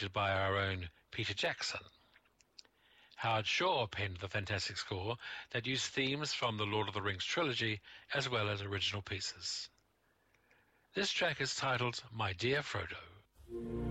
conducted by our own Peter Jackson. Howard Shore penned the fantastic score that used themes from the Lord of the Rings trilogy as well as original pieces. This track is titled My Dear Frodo.